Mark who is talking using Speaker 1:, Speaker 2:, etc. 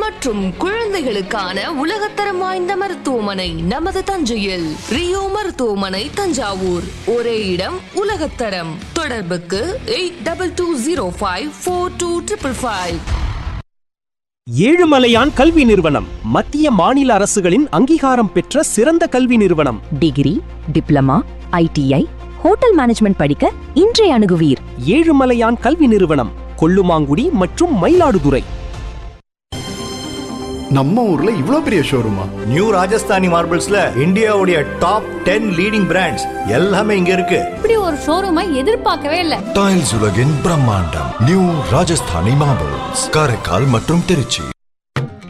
Speaker 1: மற்றும் குழந்தைகளுக்கான உலகத்தரம் வாய்ந்த மருத்துவமனை நமது தஞ்சையில். ரியோ மருத்துவமனை தஞ்சாவூர். ஒரே இடம், உலகத்தரம். தொடர்புக்கு 82054255.
Speaker 2: ஏழுமலையான் கல்வி நிறுவனம் மத்திய மாநில அரசுகளின் அங்கீகாரம் பெற்ற சிறந்த கல்வி நிறுவனம்.
Speaker 3: Degree, diploma, ITI, hotel management படிக்க இன்றைய அணுகுவீர்.
Speaker 2: ஏழுமலையான் கல்வி நிறுவனம், கொல்லுமாங்குடி மற்றும் மயிலாடுதுறை.
Speaker 4: நம்ம ஊர்ல இவ்ளோ பெரிய ஷோரூமா?
Speaker 5: நியூ ராஜஸ்தானி மார்பிள்ஸ்ல இந்தியாவுடைய டாப் 10 லீடிங் பிராண்ட்ஸ் எல்லாமே இங்க இருக்கு.
Speaker 6: இப்படி ஒரு ஷோரூமை எதிர்பார்க்கவே இல்ல.
Speaker 7: டைல்ஸ் உலகின் பிரம்மாண்டம் நியூ ராஜஸ்தானி மார்பிள்ஸ், காரைக்கால் மற்றும் திருச்சி.